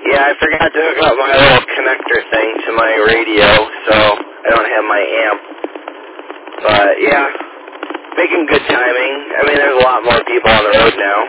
Yeah, I forgot to hook up my little connector thing to my radio, so I don't have my amp. But, yeah, making good timing. I mean, there's a lot more people on the road now.